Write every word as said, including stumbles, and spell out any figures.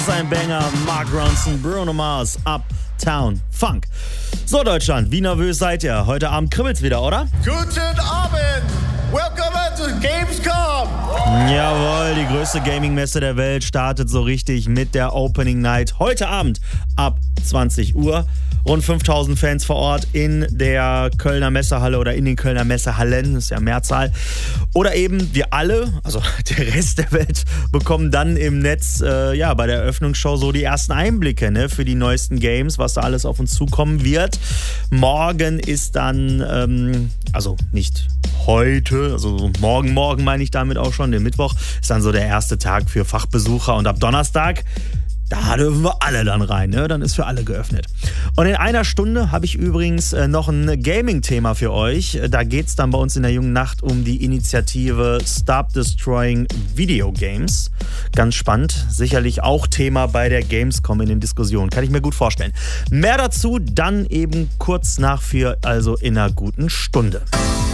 ist ein Banger. Mark Ronson, Bruno Mars, Uptown Funk. So Deutschland, wie nervös seid ihr? Heute Abend kribbelt's wieder, oder? Guten Abend! Welcome to Gamescom! Jawohl, die größte Gaming-Messe der Welt startet so richtig mit der Opening Night heute Abend ab zwanzig Uhr. Rund fünftausend Fans vor Ort in der Kölner Messehalle oder in den Kölner Messehallen, das ist ja Mehrzahl. Oder eben wir alle, also der Rest der Welt, bekommen dann im Netz äh, ja, bei der Eröffnungsshow so die ersten Einblicke, ne, für die neuesten Games, was da alles auf uns zukommen wird. Morgen ist dann, ähm, also nicht heute, also morgen, morgen meine ich damit auch schon, den Mittwoch, ist dann so der erste Tag für Fachbesucher und ab Donnerstag, da dürfen wir alle dann rein, ne? Dann ist für alle geöffnet. Und in einer Stunde habe ich übrigens äh, noch ein Gaming-Thema für euch. Da geht es dann bei uns in der jungen Nacht um die Initiative Stop Destroying Video Games. Ganz spannend, sicherlich auch Thema bei der Gamescom in den Diskussionen. Kann ich mir gut vorstellen. Mehr dazu dann eben kurz nach vier, also in einer guten Stunde.